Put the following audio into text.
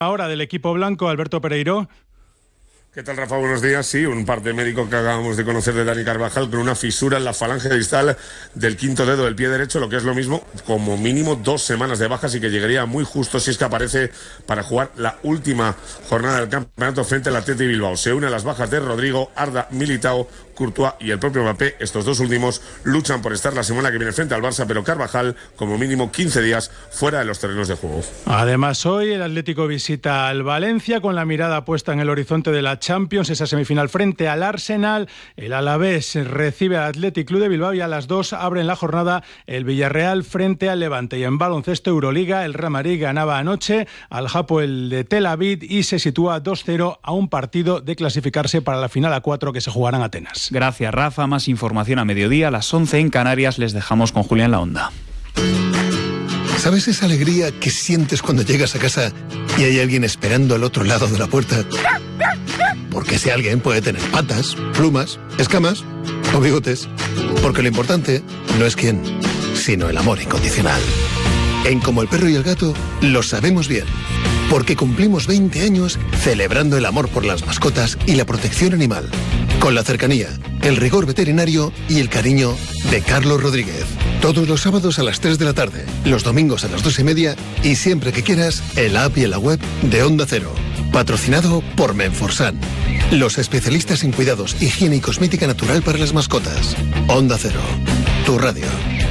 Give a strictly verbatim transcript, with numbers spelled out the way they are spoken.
Ahora del equipo blanco, Alberto Pereiro. ¿Qué tal, Rafa? Buenos días. Sí, un parte médico que acabamos de conocer de Dani Carvajal con una fisura en la falange distal del quinto dedo del pie derecho, lo que es lo mismo, como mínimo dos semanas de bajas y que llegaría muy justo si es que aparece para jugar la última jornada del campeonato frente al Athletic Bilbao. Se une a las bajas de Rodrigo, Arda, Militao, Courtois y el propio Mbappé. Estos dos últimos luchan por estar la semana que viene frente al Barça, pero Carvajal como mínimo quince días fuera de los terrenos de juego. Además, hoy el Atlético visita al Valencia con la mirada puesta en el horizonte de la Champions, esa semifinal frente al Arsenal. El Alavés recibe al Athletic Club de Bilbao y a las dos abren la jornada el Villarreal frente al Levante. Y en baloncesto Euroliga, el Real Madrid ganaba anoche al Hapoel de Tel Aviv y se sitúa dos cero a un partido de clasificarse para la final a cuatro que se jugará en Atenas. Gracias, Rafa. Más información a mediodía, a las once en Canarias. Les dejamos con Julián La Onda. ¿Sabes esa alegría que sientes cuando llegas a casa y hay alguien esperando al otro lado de la puerta? Porque ese alguien puede tener patas, plumas, escamas o bigotes. Porque lo importante no es quién, sino el amor incondicional. En Como el Perro y el Gato lo sabemos bien. Porque cumplimos veinte años celebrando el amor por las mascotas y la protección animal. Con la cercanía, el rigor veterinario y el cariño de Carlos Rodríguez. Todos los sábados a las tres de la tarde, los domingos a las dos y media y siempre que quieras en la app y en la web de Onda Cero. Patrocinado por Menforsan. Los especialistas en cuidados, higiene y cosmética natural para las mascotas. Onda Cero, tu radio.